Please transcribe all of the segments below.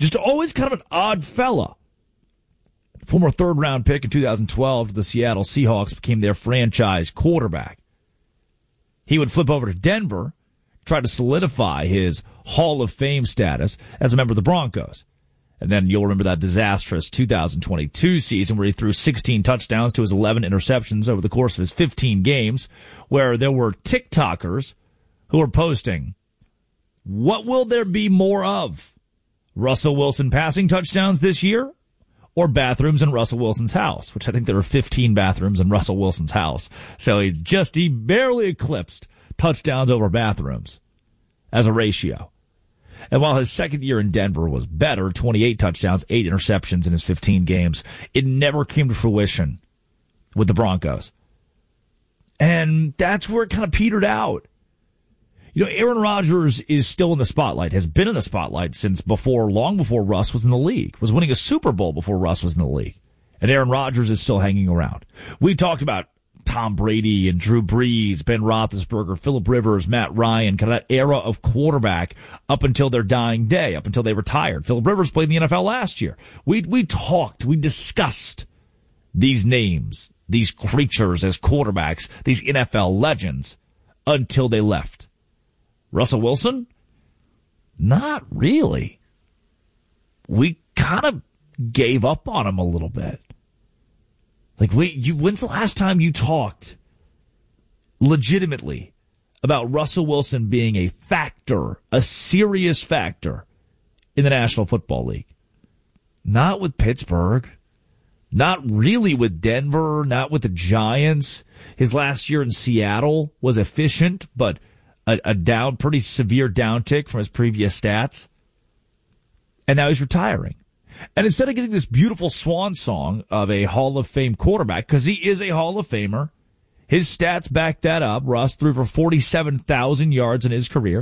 Just always kind of an odd fella. Former third-round pick in 2012 to the Seattle Seahawks, became their franchise quarterback. He would flip over to Denver, try to solidify his Hall of Fame status as a member of the Broncos. And then you'll remember that disastrous 2022 season where he threw 16 touchdowns to his 11 interceptions over the course of his 15 games, where there were TikTokers who were posting, what will there be more of? Russell Wilson passing touchdowns this year? Or bathrooms in Russell Wilson's house, which I think there are 15 bathrooms in Russell Wilson's house. So he barely eclipsed touchdowns over bathrooms as a ratio. And while his second year in Denver was better, 28 touchdowns, 8 interceptions in his 15 games, it never came to fruition with the Broncos. And that's where it kind of petered out. You know, Aaron Rodgers is still in the spotlight, has been in the spotlight since long before Russ was in the league, was winning a Super Bowl before Russ was in the league. And Aaron Rodgers is still hanging around. We talked about Tom Brady and Drew Brees, Ben Roethlisberger, Phillip Rivers, Matt Ryan, kind of that era of quarterback up until their dying day, up until they retired. Phillip Rivers played in the NFL last year. We discussed these names, these creatures as quarterbacks, these NFL legends, until they left. Russell Wilson? Not really. We kind of gave up on him a little bit. Like, when's the last time you talked legitimately about Russell Wilson being a factor, a serious factor in the National Football League? Not with Pittsburgh. Not really with Denver. Not with the Giants. His last year in Seattle was efficient, but a pretty severe downtick from his previous stats. And now he's retiring. And instead of getting this beautiful swan song of a Hall of Fame quarterback, because he is a Hall of Famer, his stats back that up. Russ threw for 47,000 yards in his career,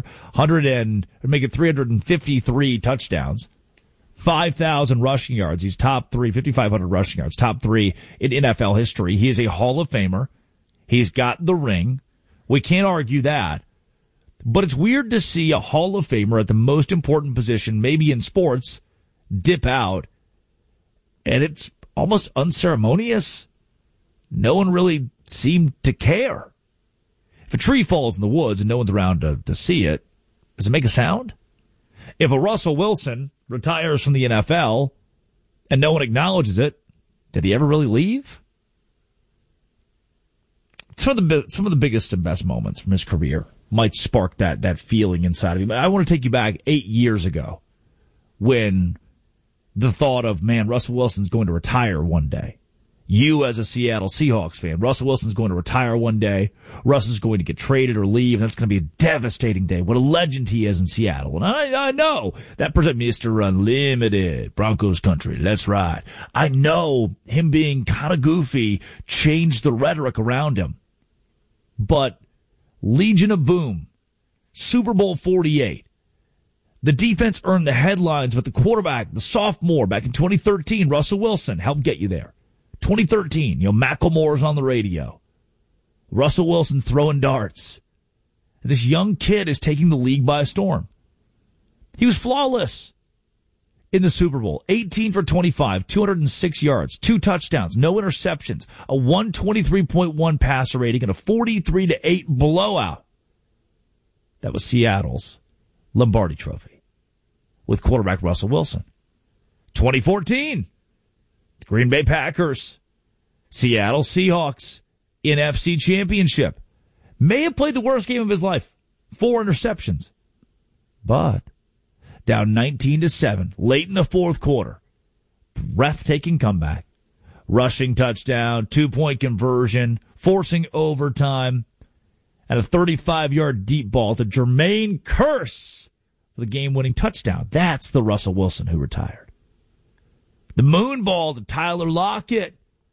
353 touchdowns, 5,000 rushing yards. He's top 3, 5,500 rushing yards, top 3 in NFL history. He is a Hall of Famer. He's got the ring. We can't argue that. But it's weird to see a Hall of Famer at the most important position, maybe in sports, dip out. And it's almost unceremonious. No one really seemed to care. If a tree falls in the woods and no one's around to see it, does it make a sound? If a Russell Wilson retires from the NFL and no one acknowledges it, did he ever really leave? Some of the biggest and best moments from his career might spark that feeling inside of you. But I want to take you back 8 years ago when the thought of, man, Russell Wilson's going to retire one day. You as a Seattle Seahawks fan, Russell Wilson's going to retire one day. Russ is going to get traded or leave. That's going to be a devastating day. What a legend he is in Seattle. And I know that person, Mr. Unlimited, Broncos country. That's right. I know him being kind of goofy changed the rhetoric around him. But Legion of Boom, Super Bowl 48. The defense earned the headlines, but the quarterback, the sophomore back in 2013, Russell Wilson, helped get you there. 2013, Macklemore's on the radio. Russell Wilson throwing darts. And this young kid is taking the league by storm. He was flawless in the Super Bowl. 18 for 25, 206 yards, 2 touchdowns, no interceptions, a 123.1 passer rating, and a 43-8 blowout. That was Seattle's Lombardi Trophy with quarterback Russell Wilson. 2014, the Green Bay Packers, Seattle Seahawks, NFC Championship. May have played the worst game of his life. 4 interceptions. But down 19-7, late in the fourth quarter. Breathtaking comeback. Rushing touchdown, 2-point conversion, forcing overtime, and a 35-yard deep ball to Jermaine Kearse for the game-winning touchdown. That's the Russell Wilson who retired. The moon ball to Tyler Lockett.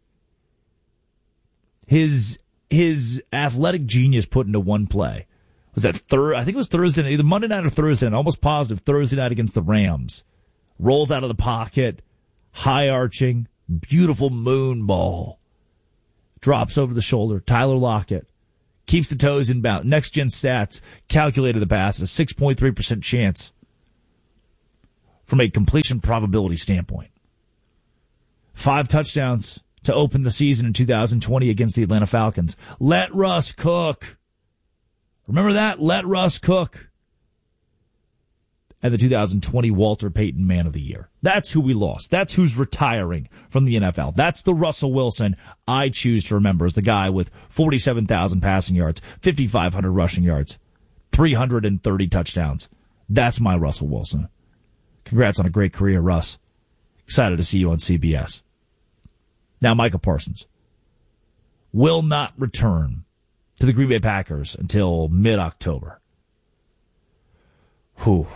His athletic genius put into one play. Was that I think it was Thursday night, either Monday night or Thursday night, almost positive Thursday night against the Rams. Rolls out of the pocket, high arching, beautiful moon ball. Drops over the shoulder. Tyler Lockett keeps the toes in bounds. Next Gen Stats calculated the pass at a 6.3% chance from a completion probability standpoint. 5 touchdowns to open the season in 2020 against the Atlanta Falcons. Let Russ cook. Remember that? Let Russ cook. And the 2020 Walter Payton Man of the Year. That's who we lost. That's who's retiring from the NFL. That's the Russell Wilson I choose to remember as the guy with 47,000 passing yards, 5,500 rushing yards, 330 touchdowns. That's my Russell Wilson. Congrats on a great career, Russ. Excited to see you on CBS. Now, Micah Parsons will not return to the Green Bay Packers until mid-October. Whew.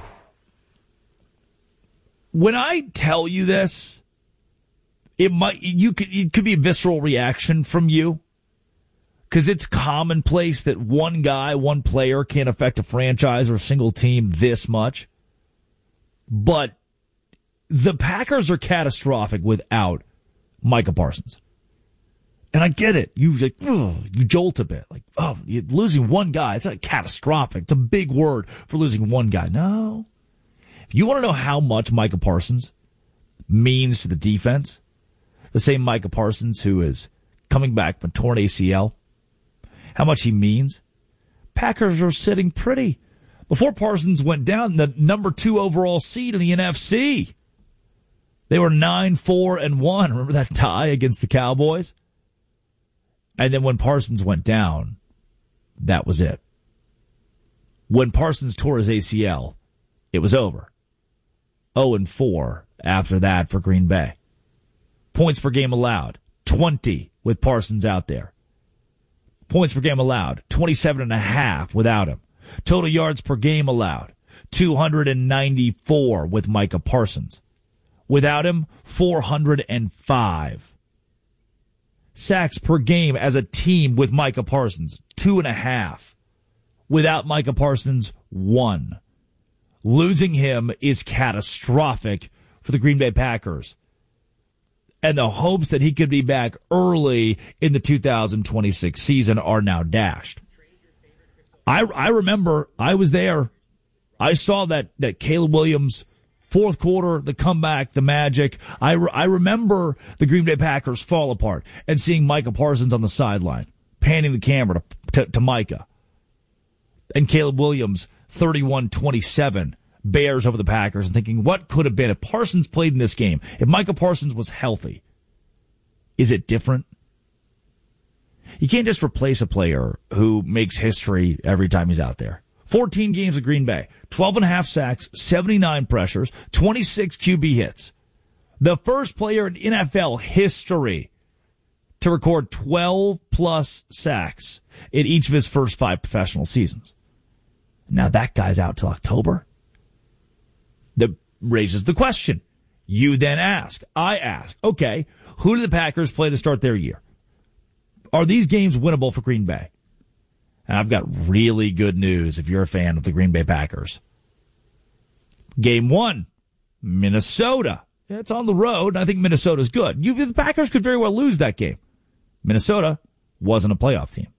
When I tell you this, it could be a visceral reaction from you, because it's commonplace that one guy, one player can affect a franchise or a single team this much. But the Packers are catastrophic without Micah Parsons. And I get it. You jolt a bit. Like, you're losing one guy. It's not catastrophic. It's a big word for losing one guy. No. If you want to know how much Micah Parsons means to the defense, the same Micah Parsons who is coming back from torn ACL, how much he means, Packers are sitting pretty. Before Parsons went down, the number 2 overall seed in the NFC. They were 9-4-1. Remember that tie against the Cowboys? And then when Parsons went down, that was it. When Parsons tore his ACL, it was over. 0-4 after that for Green Bay. Points per game allowed, 20 with Parsons out there. Points per game allowed, 27.5 without him. Total yards per game allowed, 294 with Micah Parsons. Without him, 405. Sacks per game as a team with Micah Parsons, 2.5. Without Micah Parsons, 1. Losing him is catastrophic for the Green Bay Packers. And the hopes that he could be back early in the 2026 season are now dashed. I remember, I was there. I saw that Caleb Williams fourth quarter, the comeback, the magic. I remember the Green Bay Packers fall apart and seeing Micah Parsons on the sideline, panning the camera to Micah. And Caleb Williams, 31-27, Bears over the Packers, and thinking, what could have been if Parsons played in this game? If Micah Parsons was healthy, is it different? You can't just replace a player who makes history every time he's out there. 14 games at Green Bay, 12.5 sacks, 79 pressures, 26 QB hits. The first player in NFL history to record 12-plus sacks in each of his first 5 professional seasons. Now that guy's out till October. That raises the question. You then ask, I ask, okay, who do the Packers play to start their year? Are these games winnable for Green Bay? And I've got really good news if you're a fan of the Green Bay Packers. Game 1, Minnesota. Yeah, it's on the road, and I think Minnesota's good. The Packers could very well lose that game. Minnesota wasn't a playoff team.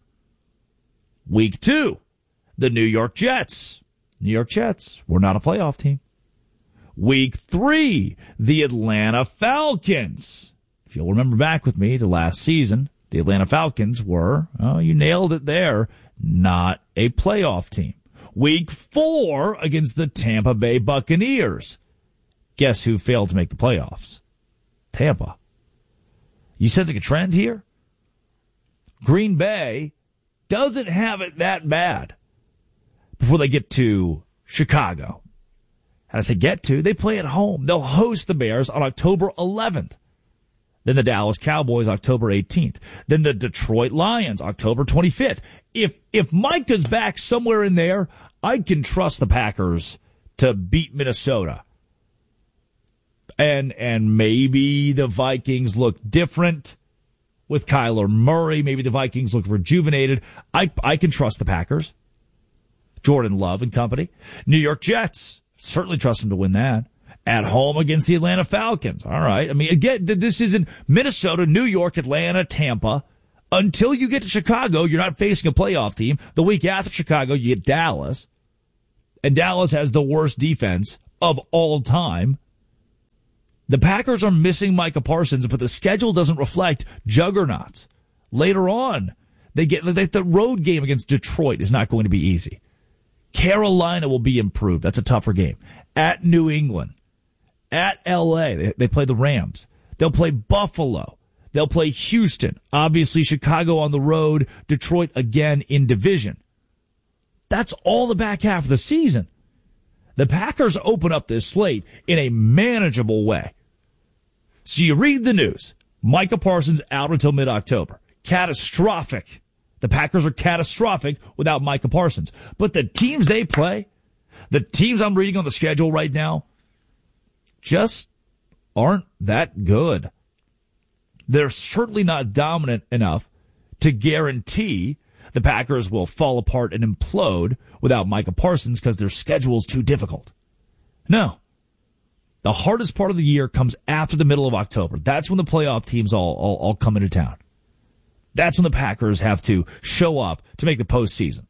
Week 2, the New York Jets. New York Jets were not a playoff team. Week 3, the Atlanta Falcons. If you'll remember back with me to last season, the Atlanta Falcons were, you nailed it there, not a playoff team. Week 4 against the Tampa Bay Buccaneers. Guess who failed to make the playoffs? Tampa. You sensing a trend here? Green Bay doesn't have it that bad before they get to Chicago. And I say get to, they play at home. They'll host the Bears on October 11th. Then the Dallas Cowboys, October 18th. Then the Detroit Lions, October 25th. If Micah's back somewhere in there, I can trust the Packers to beat Minnesota. And maybe the Vikings look different with Kyler Murray. Maybe the Vikings look rejuvenated. I can trust the Packers. Jordan Love and company. New York Jets, certainly trust them to win that. At home against the Atlanta Falcons. All right. I mean, again, this isn't Minnesota, New York, Atlanta, Tampa. Until you get to Chicago, you're not facing a playoff team. The week after Chicago, you get Dallas. And Dallas has the worst defense of all time. The Packers are missing Micah Parsons, but the schedule doesn't reflect juggernauts. Later on, the road game against Detroit is not going to be easy. Carolina will be improved. That's a tougher game. At New England. At L.A. They play the Rams. They'll play Buffalo. They'll play Houston. Obviously, Chicago on the road. Detroit again in division. That's all the back half of the season. The Packers open up this slate in a manageable way. So you read the news. Micah Parsons out until mid-October. Catastrophic. The Packers are catastrophic without Micah Parsons. But the teams they play, the teams I'm reading on the schedule right now, just aren't that good. They're certainly not dominant enough to guarantee the Packers will fall apart and implode without Micah Parsons because their schedule's too difficult. No. The hardest part of the year comes after the middle of October. That's when the playoff teams all come into town. That's when the Packers have to show up to make the postseason.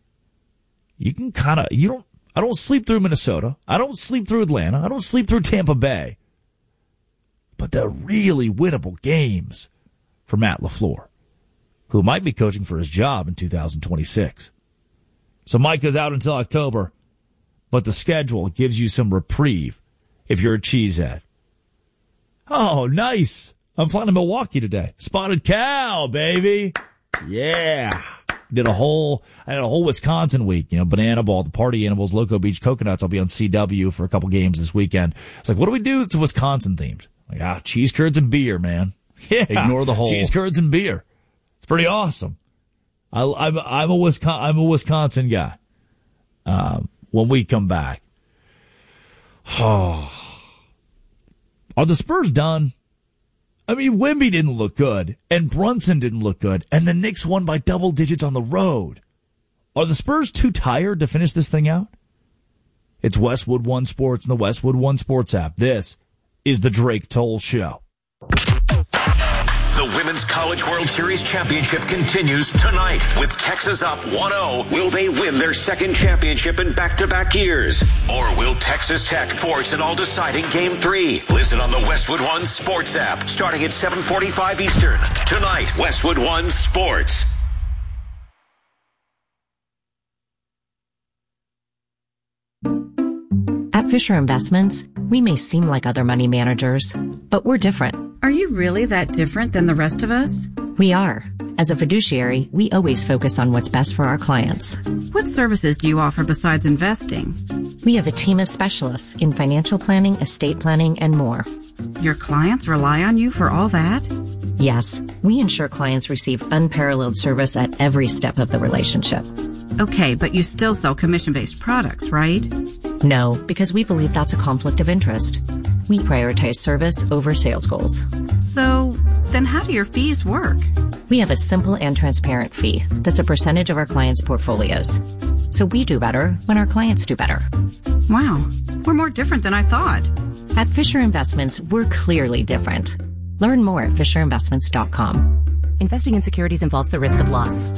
I don't sleep through Minnesota. I don't sleep through Atlanta. I don't sleep through Tampa Bay. But they're really winnable games for Matt LaFleur, who might be coaching for his job in 2026. So Micah's out until October, but the schedule gives you some reprieve if you're a cheesehead. Oh, nice. I'm flying to Milwaukee today. Spotted cow, baby. Yeah. I had a whole Wisconsin week, Banana Ball, the Party Animals, Loco Beach Coconuts. I'll be on CW for a couple games this weekend. It's like, what do we do that's Wisconsin themed? Like, cheese curds and beer, man. Yeah. Ignore the whole cheese curds and beer. It's pretty awesome. I'm a Wisconsin guy. When we come back, are the Spurs done? I mean, Wemby didn't look good, and Brunson didn't look good, and the Knicks won by double digits on the road. Are the Spurs too tired to finish this thing out? It's Westwood One Sports and the Westwood One Sports app. This is the Drake Toll Show. The Women's College World Series Championship continues tonight with Texas up 1-0. Will they win their second championship in back-to-back years? Or will Texas Tech force an all-deciding Game 3? Listen on the Westwood One Sports app starting at 7:45 Eastern. Tonight, Westwood One Sports. At Fisher Investments, we may seem like other money managers, but we're different. Are you really that different than the rest of us? We are. As a fiduciary, we always focus on what's best for our clients. What services do you offer besides investing? We have a team of specialists in financial planning, estate planning, and more. Your clients rely on you for all that? Yes, we ensure clients receive unparalleled service at every step of the relationship. Okay, but you still sell commission-based products, right? No, because we believe that's a conflict of interest. We prioritize service over sales goals. So, then how do your fees work? We have a simple and transparent fee that's a percentage of our clients' portfolios. So we do better when our clients do better. Wow, we're more different than I thought. At Fisher Investments, we're clearly different. Learn more at FisherInvestments.com. Investing in securities involves the risk of loss.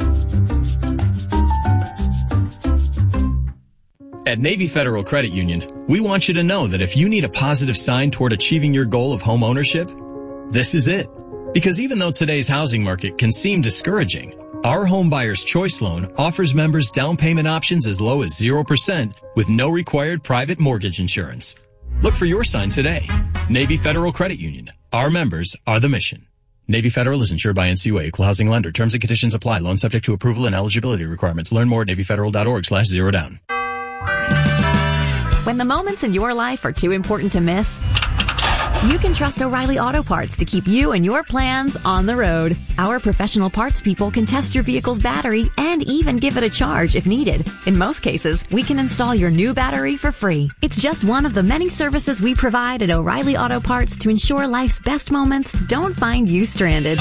At Navy Federal Credit Union, we want you to know that if you need a positive sign toward achieving your goal of home ownership, this is it. Because even though today's housing market can seem discouraging, our Home Buyer's Choice Loan offers members down payment options as low as 0% with no required private mortgage insurance. Look for your sign today. Navy Federal Credit Union. Our members are the mission. Navy Federal is insured by NCUA, Equal Housing Lender. Terms and conditions apply. Loan subject to approval and eligibility requirements. Learn more at NavyFederal.org/zerodown. When the moments in your life are too important to miss, you can trust O'Reilly Auto Parts to keep you and your plans on the road. Our professional parts people can test your vehicle's battery and even give it a charge if needed. In most cases, we can install your new battery for free. It's just one of the many services we provide at O'Reilly Auto Parts to ensure life's best moments don't find you stranded.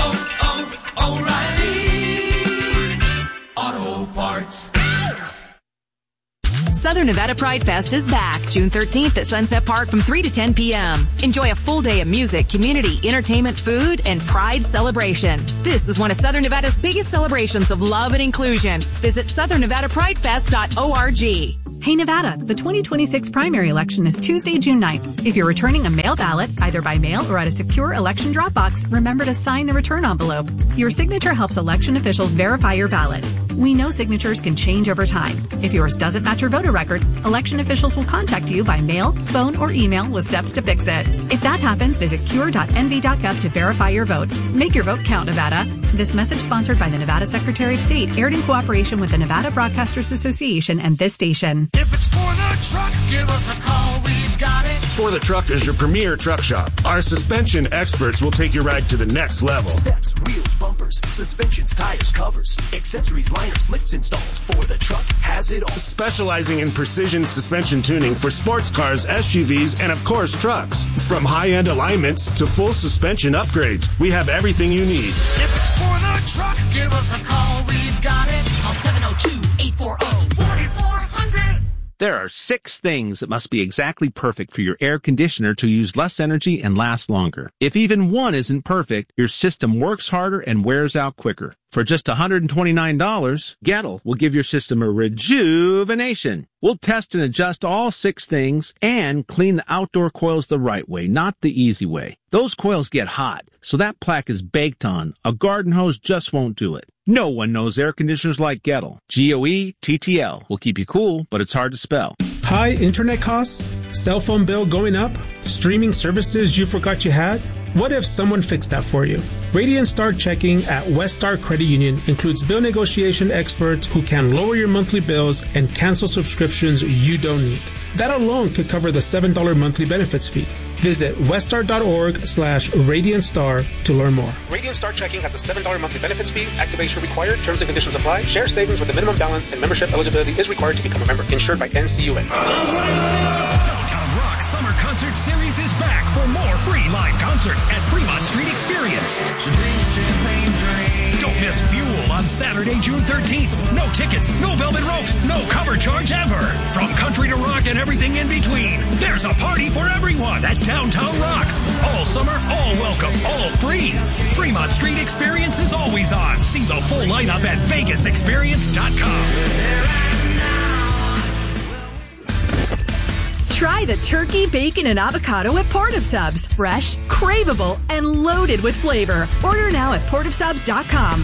O'Reilly Auto Parts. Southern Nevada Pride Fest is back June 13th at Sunset Park from 3 to 10 p.m. Enjoy a full day of music, community, entertainment, food, and pride celebration. This is one of Southern Nevada's biggest celebrations of love and inclusion. Visit SouthernNevadaPrideFest.org. Hey Nevada, the 2026 primary election is Tuesday, June 9th. If you're returning a mail ballot, either by mail or at a secure election drop box, remember to sign the return envelope. Your signature helps election officials verify your ballot. We know signatures can change over time. If yours doesn't match your voter record, election officials will contact you by mail, phone, or email with steps to fix it. If that happens, visit cure.nv.gov to verify your vote. Make your vote count, Nevada. This message sponsored by the Nevada Secretary of State, aired in cooperation with the Nevada Broadcasters Association and this station. If it's for the truck, give us a call. We've got it. For the Truck is your premier truck shop. Our suspension experts will take your ride to the next level. Steps, wheels, bumpers, suspensions, tires, covers, accessories, liners, lifts installed. For the Truck has it all. Specializing in precision suspension tuning for sports cars, SUVs, and of course trucks. From high-end alignments to full suspension upgrades, we have everything you need. If it's for the truck, give us a call. We've got it. Call 702-840-4400. There are 6 things that must be exactly perfect for your air conditioner to use less energy and last longer. If even one isn't perfect, your system works harder and wears out quicker. For just $129, Gettle will give your system a rejuvenation. We'll test and adjust all 6 things and clean the outdoor coils the right way, not the easy way. Those coils get hot, so that plaque is baked on. A garden hose just won't do it. No one knows air conditioners like Gettle. Goettl will keep you cool, but it's hard to spell. High internet costs? Cell phone bill going up? Streaming services you forgot you had? What if someone fixed that for you? Radiant Star Checking at West Star Credit Union includes bill negotiation experts who can lower your monthly bills and cancel subscriptions you don't need. That alone could cover the $7 monthly benefits fee. Visit weststar.org/RadiantStar to learn more. Radiant Star Checking has a $7 monthly benefits fee. Activation required. Terms and conditions apply. Share savings with a minimum balance and membership eligibility is required to become a member. Insured by NCUA. Downtown Rock Summer Concert Series is back for more free live concerts at Fremont Street Experience. Don't miss Fuel on Saturday, June 13th. No tickets, no velvet ropes, no cover charge ever. From country to rock and everything in between, there's a party for everyone at Downtown Rocks. All summer, all welcome, all free. Fremont Street Experience is always on. See the full lineup at VegasExperience.com. Try the turkey, bacon, and avocado at Port of Subs. Fresh, craveable, and loaded with flavor. Order now at portofsubs.com.